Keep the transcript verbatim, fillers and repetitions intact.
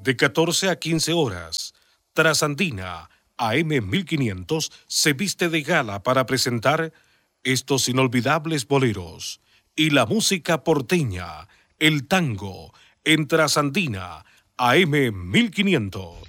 de catorce a quince horas. Trasandina A M mil quinientos se viste de gala para presentar estos inolvidables boleros y la música porteña, el tango, en Trasandina A M mil quinientos.